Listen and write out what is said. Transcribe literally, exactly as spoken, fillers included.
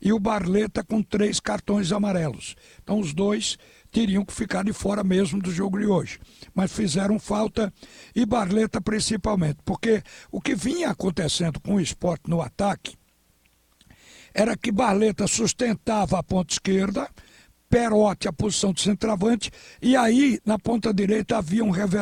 e o Barleta com três cartões amarelos. Então os dois teriam que ficar de fora mesmo do jogo de hoje. Mas fizeram falta, e Barleta principalmente, porque o que vinha acontecendo com o Sport no ataque era que Barleta sustentava a ponta esquerda, Perotti a posição de centroavante, e aí na ponta direita havia um revés